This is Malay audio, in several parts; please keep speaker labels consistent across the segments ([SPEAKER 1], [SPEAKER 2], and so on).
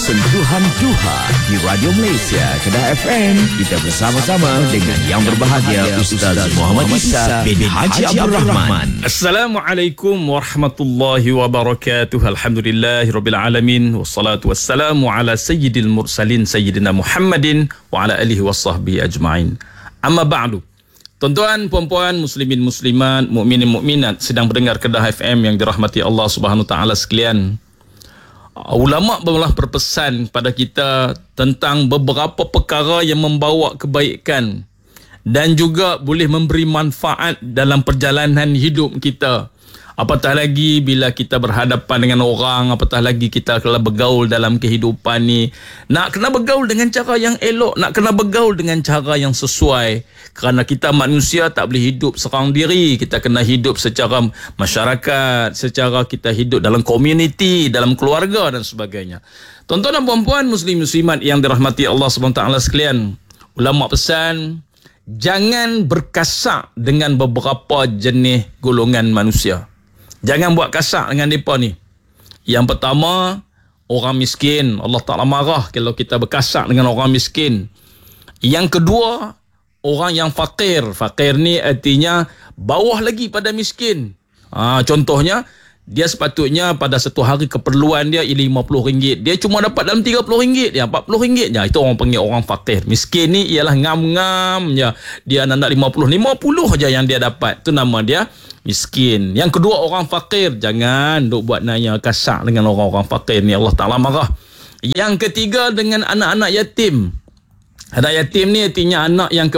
[SPEAKER 1] Sentuhan Duha di Radio Malaysia Kedah FM. Kita bersama-sama dengan yang berbahagia Ustaz Muhammad Isa bin Haji Abdul Rahman.
[SPEAKER 2] Assalamualaikum warahmatullahi wabarakatuh. Alhamdulillahirabbil alamin wassalatu wassalamu ala sayyidil mursalin sayyidina Muhammadin wa ala alihi washabbihi ajmain. Amma ba'du. Tuan-tuan, puan-puan, muslimin muslimat, mukminin mukminat sedang mendengar Kedah FM yang dirahmati Allah Subhanahu taala sekalian. Ulama telah berpesan kepada kita tentang beberapa perkara yang membawa kebaikan dan juga boleh memberi manfaat dalam perjalanan hidup kita. Apatah lagi bila kita berhadapan dengan orang, apatah lagi kita kena bergaul dalam kehidupan ni. Nak kena bergaul dengan cara yang elok, nak kena bergaul dengan cara yang sesuai. Kerana kita manusia tak boleh hidup seorang diri. Kita kena hidup secara masyarakat, secara kita hidup dalam komuniti, dalam keluarga dan sebagainya. Tuan-tuan dan puan-puan, muslim-muslimat yang dirahmati Allah SWT sekalian, ulama pesan, jangan berkasak dengan beberapa jenis golongan manusia. Jangan buat kasak dengan mereka ni. Yang pertama, orang miskin. Allah Ta'ala marah kalau kita berkasak dengan orang miskin. Yang kedua, orang yang fakir. Fakir ni artinya bawah lagi pada miskin. Contohnya, dia sepatutnya pada satu hari keperluan dia RM50. Dia cuma dapat dalam RM30 je, RM40 je. Itu orang panggil orang fakir. Miskin ni ialah ngam-ngam je. Dia nak 50 je yang dia dapat. Itu nama dia miskin. Yang kedua, orang fakir. Jangan duk buat naya kasak dengan orang-orang fakir ni. Allah Ta'ala marah. Yang ketiga, dengan anak-anak yatim. Anak yatim ni artinya anak yang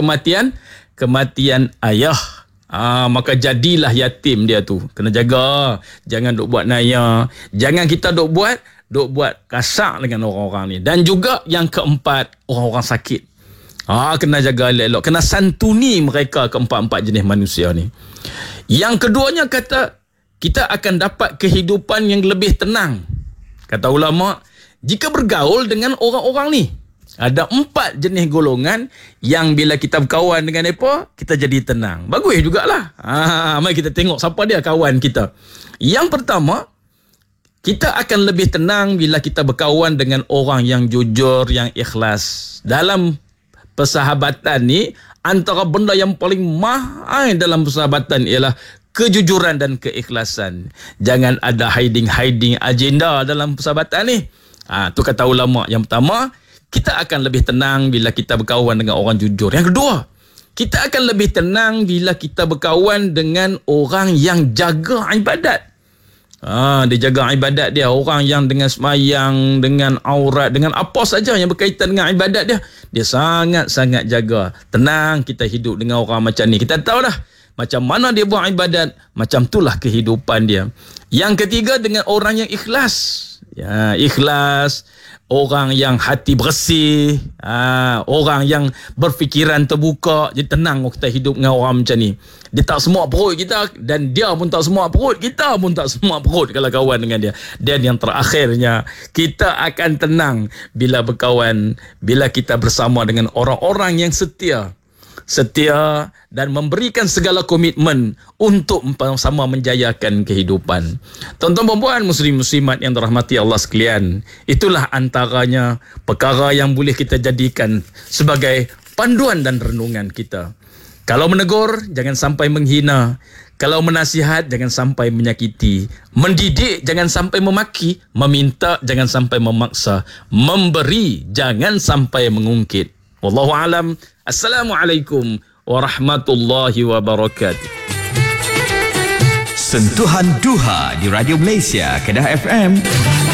[SPEAKER 2] kematian ayah. Maka jadilah yatim dia tu. Kena jaga. Jangan duk buat naya. Jangan kita duk buat kasak dengan orang-orang ni. Dan juga yang keempat, orang-orang sakit. Kena jaga elok-elok. Kena santuni mereka, keempat-empat jenis manusia ni. Yang keduanya kata, kita akan dapat kehidupan yang lebih tenang. Kata ulama, jika bergaul dengan orang-orang ni. Ada 4 jenis golongan yang bila kita berkawan dengan mereka, kita jadi tenang. Bagus jugalah. Mari kita tengok siapa dia kawan kita. Yang pertama, kita akan lebih tenang bila kita berkawan dengan orang yang jujur, yang ikhlas. Dalam persahabatan ni, antara benda yang paling mahal dalam persahabatan ialah kejujuran dan keikhlasan. Jangan ada hiding agenda dalam persahabatan ni. Tu kata ulama. Yang pertama, kita akan lebih tenang bila kita berkawan dengan orang jujur. Yang kedua, kita akan lebih tenang bila kita berkawan dengan orang yang jaga ibadat. Dia jaga ibadat dia. Orang yang dengan semayang, dengan aurat, dengan apa saja yang berkaitan dengan ibadat dia, dia sangat-sangat jaga. Tenang kita hidup dengan orang macam ni. Kita tahu dah macam mana dia buat ibadat, macam itulah kehidupan dia. Yang ketiga, dengan orang yang ikhlas. Ikhlas, orang yang hati bersih, orang yang berfikiran terbuka. Jadi tenang kita hidup dengan orang macam ni. Dia tak semua perut kita, dan dia pun tak semua perut, kita pun tak semua perut kalau kawan dengan dia. Dan yang terakhirnya, kita akan tenang bila berkawan, bila kita bersama dengan orang-orang yang setia dan memberikan segala komitmen untuk sama menjayakan kehidupan. Tuan-tuan dan puan, muslim-muslimat yang dirahmati Allah sekalian, itulah antaranya perkara yang boleh kita jadikan sebagai panduan dan renungan kita. Kalau menegur, jangan sampai menghina. Kalau menasihat, jangan sampai menyakiti. Mendidik, jangan sampai memaki. Meminta, jangan sampai memaksa. Memberi, jangan sampai mengungkit. Wallahu alam. Assalamualaikum warahmatullahi wabarakatuh.
[SPEAKER 1] Sentuhan Duha di Radio Malaysia Kedah FM.